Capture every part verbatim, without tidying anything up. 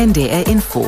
N D R Info.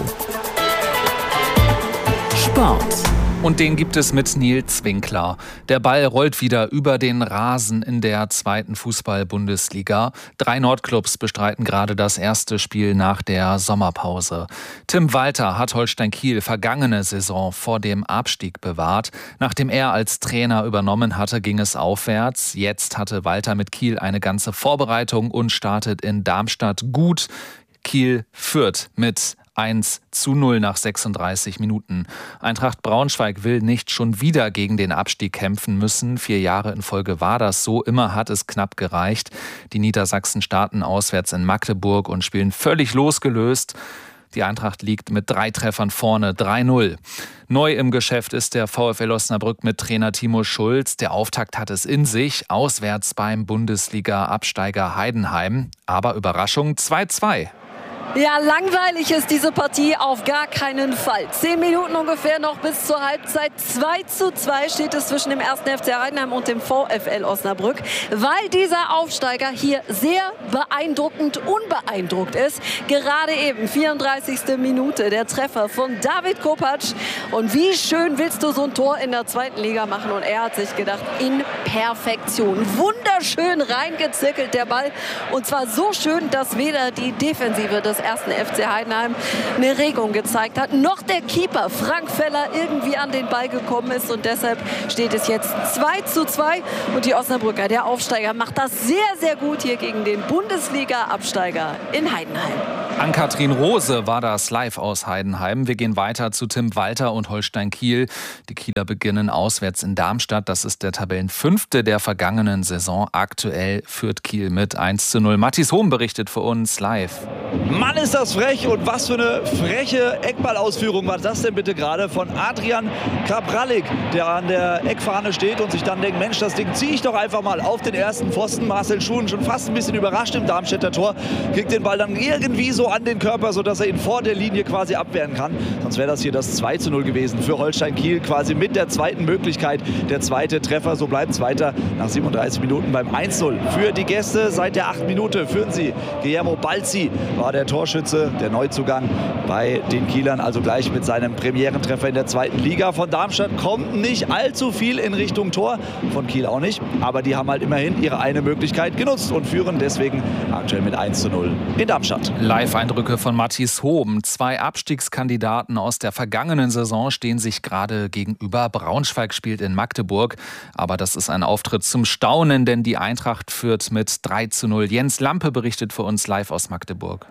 Sport. Und den gibt es mit Nils Winkler. Der Ball rollt wieder über den Rasen in der zweiten Fußball-Bundesliga. Drei Nordclubs bestreiten gerade das erste Spiel nach der Sommerpause. Tim Walter hat Holstein Kiel vergangene Saison vor dem Abstieg bewahrt. Nachdem er als Trainer übernommen hatte, ging es aufwärts. Jetzt hatte Walter mit Kiel eine ganze Vorbereitung und startet in Darmstadt gut. Kiel führt mit eins zu null nach sechsunddreißig Minuten. Eintracht Braunschweig will nicht schon wieder gegen den Abstieg kämpfen müssen. Vier Jahre in Folge war das so. Immer hat es knapp gereicht. Die Niedersachsen starten auswärts in Magdeburg und spielen völlig losgelöst. Die Eintracht liegt mit drei Treffern vorne, drei null. Neu im Geschäft ist der VfL Osnabrück mit Trainer Timo Schulz. Der Auftakt hat es in sich, auswärts beim Bundesliga-Absteiger Heidenheim. Aber Überraschung, zwei zwei. Ja, langweilig ist diese Partie auf gar keinen Fall. Zehn Minuten ungefähr noch bis zur Halbzeit. zwei zu zwei steht es zwischen dem ersten F C Heidenheim und dem VfL Osnabrück. Weil dieser Aufsteiger hier sehr beeindruckend unbeeindruckt ist. Gerade eben, vierunddreißigste Minute, der Treffer von David Kopacz. Und wie schön willst du so ein Tor in der zweiten Liga machen? Und er hat sich gedacht, in Perfektion. Wunderschön reingezirkelt der Ball. Und zwar so schön, dass weder die Defensive des ersten F C Heidenheim eine Regung gezeigt hat, noch der Keeper Frank Feller irgendwie an den Ball gekommen ist, und deshalb steht es jetzt zwei zu zwei und die Osnabrücker, der Aufsteiger, macht das sehr, sehr gut hier gegen den Bundesliga-Absteiger in Heidenheim. Ann-Kathrin Rose war das live aus Heidenheim. Wir gehen weiter zu Tim Walter und Holstein Kiel. Die Kieler beginnen auswärts in Darmstadt. Das ist der Tabellenfünfte der vergangenen Saison. Aktuell führt Kiel mit eins zu null. Mathis Hohm berichtet für uns live. Mann, ist das frech, und was für eine freche Eckballausführung war das denn bitte gerade von Adrian Kabralik, der an der Eckfahne steht und sich dann denkt, Mensch, das Ding ziehe ich doch einfach mal auf den ersten Pfosten. Marcel Schuhen schon fast ein bisschen überrascht im Darmstädter Tor, kriegt den Ball dann irgendwie so an den Körper, sodass er ihn vor der Linie quasi abwehren kann. Sonst wäre das hier das zwei zu null gewesen für Holstein Kiel, quasi mit der zweiten Möglichkeit. Der zweite Treffer, so bleibt es weiter nach siebenunddreißig Minuten beim eins zu null. Für die Gäste seit der achten Minute führen sie. Guillermo Balzi war der Torschütze, der Neuzugang bei den Kielern, also gleich mit seinem Premierentreffer in der zweiten Liga. Von Darmstadt kommt nicht allzu viel in Richtung Tor, von Kiel auch nicht, aber die haben halt immerhin ihre eine Möglichkeit genutzt und führen deswegen aktuell mit eins zu null in Darmstadt. Live-Eindrücke von Mathis Hohm. Zwei Abstiegskandidaten aus der vergangenen Saison stehen sich gerade gegenüber. Braunschweig spielt in Magdeburg, aber das ist ein Auftritt zum Staunen, denn die Eintracht führt mit drei zu null. Jens Lampe berichtet für uns live aus Magdeburg.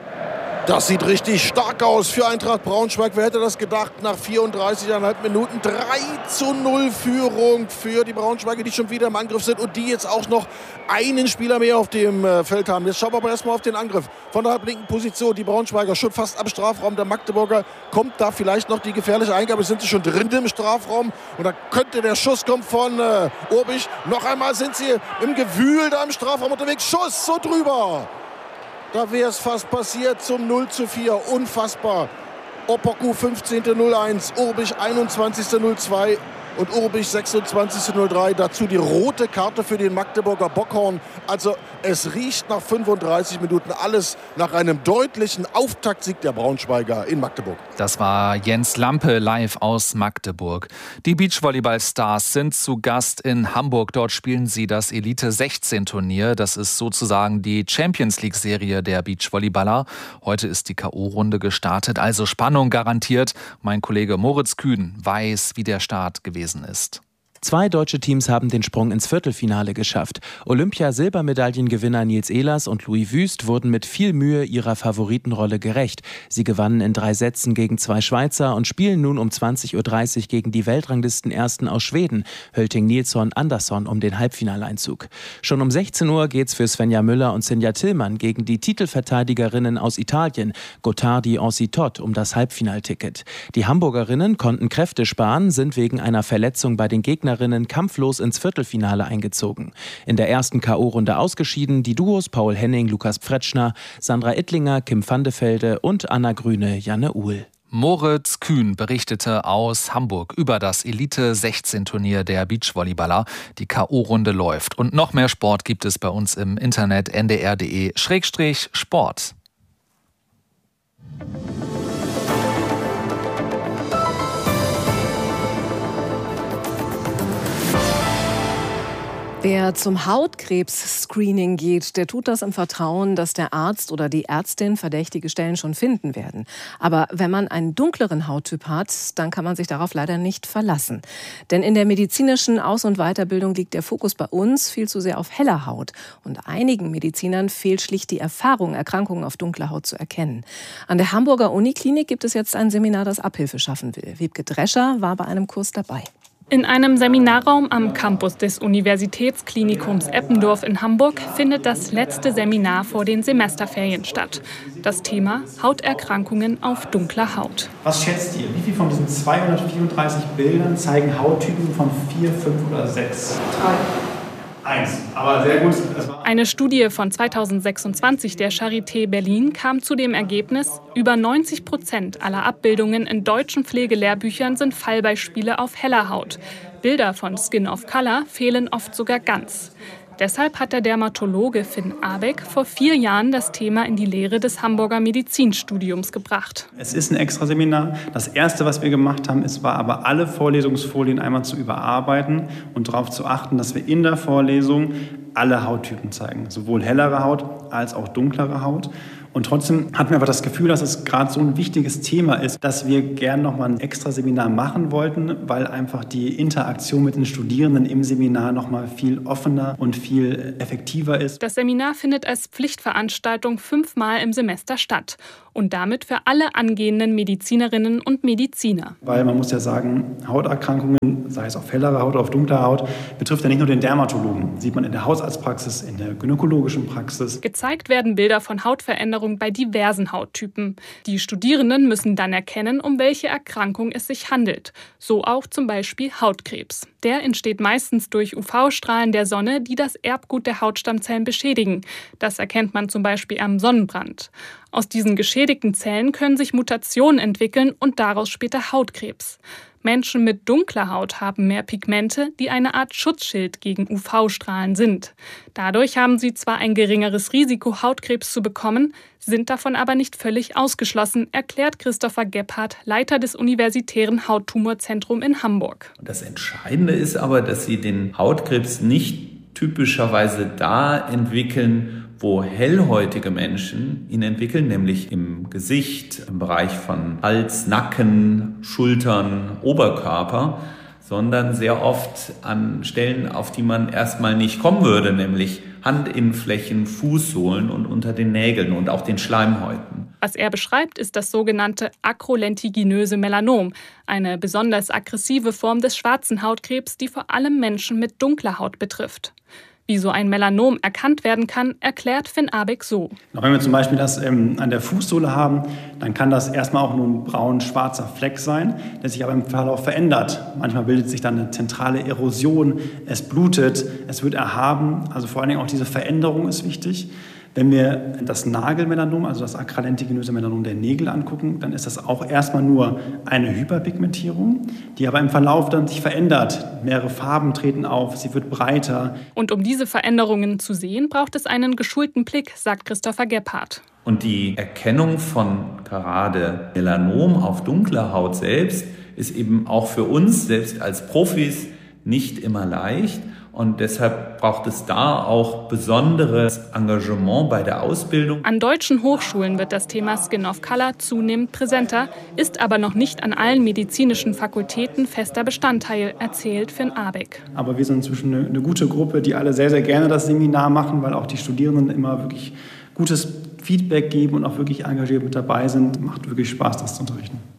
Das sieht richtig stark aus für Eintracht Braunschweig. Wer hätte das gedacht? Nach vierunddreißig Komma fünf Minuten drei zu null Führung für die Braunschweiger, die schon wieder im Angriff sind und die jetzt auch noch einen Spieler mehr auf dem Feld haben. Jetzt schauen wir aber erstmal auf den Angriff von der halblinken Position. Die Braunschweiger schon fast am Strafraum. Der Magdeburger kommt da vielleicht noch die gefährliche Eingabe. Sind sie schon drin im Strafraum? Und da könnte der Schuss kommen von äh, Urbich. Noch einmal sind sie im Gewühl da im Strafraum unterwegs. Schuss so drüber. Da wäre es fast passiert zum null zu vier. Unfassbar. Opoku fünfzehnte null eins, Urbich einundzwanzigste null zwei und Urbich sechsundzwanzigste null drei. Dazu die rote Karte für den Magdeburger Bockhorn. Also es riecht nach fünfunddreißig Minuten alles nach einem deutlichen Auftaktsieg der Braunschweiger in Magdeburg. Das war Jens Lampe live aus Magdeburg. Die Beachvolleyball-Stars sind zu Gast in Hamburg. Dort spielen sie das Elite sechzehn Turnier. Das ist sozusagen die Champions-League-Serie der Beachvolleyballer. Heute ist die K O-Runde gestartet, also Spannung garantiert. Mein Kollege Moritz Kühn weiß, wie der Start gewesen ist. Zwei deutsche Teams haben den Sprung ins Viertelfinale geschafft. Olympia-Silbermedaillengewinner Nils Ehlers und Louis Wüst wurden mit viel Mühe ihrer Favoritenrolle gerecht. Sie gewannen in drei Sätzen gegen zwei Schweizer und spielen nun um zwanzig Uhr dreißig gegen die Weltranglistenersten aus Schweden, Hölting Nilsson Andersson, um den Halbfinaleinzug. Schon um sechzehn Uhr geht's für Svenja Müller und Sinja Tillmann gegen die Titelverteidigerinnen aus Italien, Gottardi Ancitot, um das Halbfinalticket. Die Hamburgerinnen konnten Kräfte sparen, sind wegen einer Verletzung bei den Gegnern kampflos ins Viertelfinale eingezogen. In der ersten K O-Runde ausgeschieden die Duos Paul Henning, Lukas Pfretschner, Sandra Ittlinger, Kim van de Velde und Anna Grüne, Janne Uhl. Moritz Kühn berichtete aus Hamburg über das Elite sechzehn Turnier der Beachvolleyballer. Die K O-Runde läuft. Und noch mehr Sport gibt es bei uns im Internet n d r punkt d e Schrägstrich Sport. Wer zum Hautkrebs-Screening geht, der tut das im Vertrauen, dass der Arzt oder die Ärztin verdächtige Stellen schon finden werden. Aber wenn man einen dunkleren Hauttyp hat, dann kann man sich darauf leider nicht verlassen. Denn in der medizinischen Aus- und Weiterbildung liegt der Fokus bei uns viel zu sehr auf heller Haut. Und einigen Medizinern fehlt schlicht die Erfahrung, Erkrankungen auf dunkler Haut zu erkennen. An der Hamburger Uniklinik gibt es jetzt ein Seminar, das Abhilfe schaffen will. Wiebke Drescher war bei einem Kurs dabei. In einem Seminarraum am Campus des Universitätsklinikums Eppendorf in Hamburg findet das letzte Seminar vor den Semesterferien statt. Das Thema: Hauterkrankungen auf dunkler Haut. Was schätzt ihr? Wie viele von diesen zweihundertvierunddreißig Bildern zeigen Hauttypen von vier, fünf oder sechs? Drei. Eins. Aber sehr gut. Eine Studie von zweitausendsechsundzwanzig der Charité Berlin kam zu dem Ergebnis, über neunzig Prozent aller Abbildungen in deutschen Pflegelehrbüchern sind Fallbeispiele auf heller Haut. Bilder von Skin of Color fehlen oft sogar ganz. Deshalb hat der Dermatologe Finn Abeck vor vier Jahren das Thema in die Lehre des Hamburger Medizinstudiums gebracht. Es ist ein Extraseminar. Das Erste, was wir gemacht haben, ist, war aber alle Vorlesungsfolien einmal zu überarbeiten und darauf zu achten, dass wir in der Vorlesung alle Hauttypen zeigen. Sowohl hellere Haut als auch dunklere Haut. Und trotzdem hatten wir aber das Gefühl, dass es gerade so ein wichtiges Thema ist, dass wir gern noch mal ein Extraseminar machen wollten, weil einfach die Interaktion mit den Studierenden im Seminar noch mal viel offener und viel effektiver ist. Das Seminar findet als Pflichtveranstaltung fünfmal im Semester statt und damit für alle angehenden Medizinerinnen und Mediziner. Weil man muss ja sagen, Hauterkrankungen, sei es auf hellere Haut oder auf dunkler Haut, betrifft ja nicht nur den Dermatologen. Sieht man in der Hausarztpraxis, in der gynäkologischen Praxis. Gezeigt werden Bilder von Hautveränderungen bei diversen Hauttypen. Die Studierenden müssen dann erkennen, um welche Erkrankung es sich handelt. So auch zum Beispiel Hautkrebs. Der entsteht meistens durch U V-Strahlen der Sonne, die das Erbgut der Hautstammzellen beschädigen. Das erkennt man zum Beispiel am Sonnenbrand. Aus diesen geschädigten Zellen können sich Mutationen entwickeln und daraus später Hautkrebs. Menschen mit dunkler Haut haben mehr Pigmente, die eine Art Schutzschild gegen U V-Strahlen sind. Dadurch haben sie zwar ein geringeres Risiko, Hautkrebs zu bekommen, sind davon aber nicht völlig ausgeschlossen, erklärt Christopher Gebhardt, Leiter des Universitären Hauttumorzentrums in Hamburg. Das Entscheidende ist aber, dass sie den Hautkrebs nicht typischerweise da entwickeln, wo hellhäutige Menschen ihn entwickeln, nämlich im Gesicht, im Bereich von Hals, Nacken, Schultern, Oberkörper, sondern sehr oft an Stellen, auf die man erstmal nicht kommen würde, nämlich Handinnenflächen, Fußsohlen und unter den Nägeln und auch den Schleimhäuten. Was er beschreibt, ist das sogenannte akrolentiginöse Melanom, eine besonders aggressive Form des schwarzen Hautkrebs, die vor allem Menschen mit dunkler Haut betrifft. Wie so ein Melanom erkannt werden kann, erklärt Finn Abeck so. Wenn wir zum Beispiel das ähm, an der Fußsohle haben, dann kann das erstmal auch nur ein braun-schwarzer Fleck sein, der sich aber im Verlauf verändert. Manchmal bildet sich dann eine zentrale Erosion, es blutet, es wird erhaben. Also vor allen Dingen auch diese Veränderung ist wichtig. Wenn wir das Nagelmelanom, also das akralentiginöse Melanom der Nägel angucken, dann ist das auch erstmal nur eine Hyperpigmentierung, die aber im Verlauf dann sich verändert. Mehrere Farben treten auf, sie wird breiter. Und um diese Veränderungen zu sehen, braucht es einen geschulten Blick, sagt Christopher Gebhardt. Und die Erkennung von gerade Melanom auf dunkler Haut selbst ist eben auch für uns, selbst als Profis, nicht immer leicht. Und deshalb braucht es da auch besonderes Engagement bei der Ausbildung. An deutschen Hochschulen wird das Thema Skin of Color zunehmend präsenter, ist aber noch nicht an allen medizinischen Fakultäten fester Bestandteil, erzählt Finn Abeck. Aber wir sind inzwischen eine, eine gute Gruppe, die alle sehr, sehr gerne das Seminar machen, weil auch die Studierenden immer wirklich gutes Feedback geben und auch wirklich engagiert mit dabei sind. Macht wirklich Spaß, das zu unterrichten.